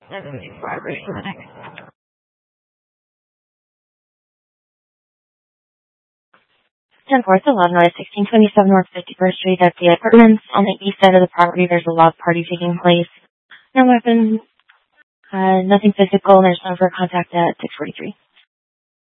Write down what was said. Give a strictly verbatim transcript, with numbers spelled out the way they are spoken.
ten fourth Illinois, sixteen twenty-seven North fifty-first Street at the apartments. On the east side of the property, there's a log party taking place. No weapon, uh, nothing physical. There's no for contact at six forty-three.